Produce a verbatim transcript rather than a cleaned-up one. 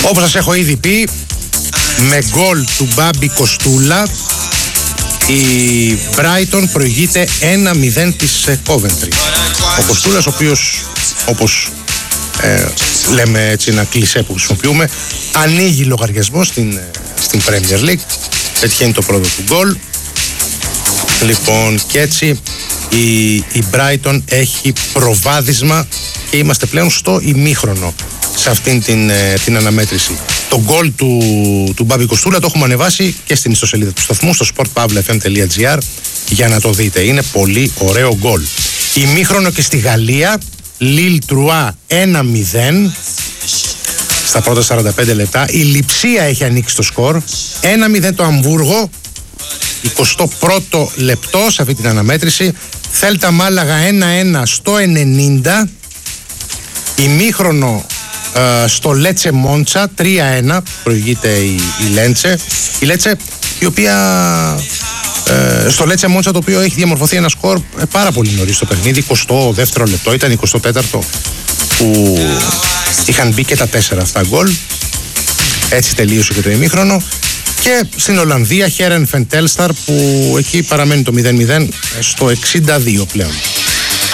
Όπως σας έχω ήδη πει, με γκολ του Μπάμπη Κοστούλα η Brighton προηγείται ένα μηδέν της Coventry. Ο Κοστούλας, ο οποίος, όπως ε, λέμε έτσι ένα κλισέ που χρησιμοποιούμε, ανοίγει λογαριασμό στην, στην Premier League, πετυχαίνει το πρώτο του γκολ. Λοιπόν, και έτσι η, η Brighton έχει προβάδισμα και είμαστε πλέον στο ημίχρονο σε αυτήν την, την αναμέτρηση. Το γκολ του, του Μπάμπη Κοστούλα το έχουμε ανεβάσει και στην ιστοσελίδα του σταθμού στο σπορτ παύλα εφ εμ τελεία τζι άρ για να το δείτε. Είναι πολύ ωραίο γκολ. Ημίχρονο και στη Γαλλία, Λιλ Τρουά ένα μηδέν στα πρώτα σαράντα πέντε λεπτά. Η Λειψία έχει ανοίξει το σκορ. ένα μηδέν το Αμβούργο, εικοστό πρώτο λεπτό σε αυτή την αναμέτρηση. Θέλτα Μάλαγα ένα ένα στο ενενήντα. Ημίχρονο ε, στο Λέτσε Μόντσα τρία ένα, προηγείται η, η Λέντσε. Η Λέτσε, η οποία ε, στο Λέτσε Μόντσα, το οποίο έχει διαμορφωθεί ένα σκορ ε, πάρα πολύ νωρίς στο παιχνίδι, εικοστό δεύτερο λεπτό, ήταν εικοστό τέταρτο που είχαν μπει και τα τέσσερα αυτά γκολ. Έτσι τελείωσε και το ημίχρονο. Και στην Ολλανδία, Χέρεν Φεντέλσταρ, που εκεί παραμένει το μηδέν μηδέν στο εξήντα δύο πλέον.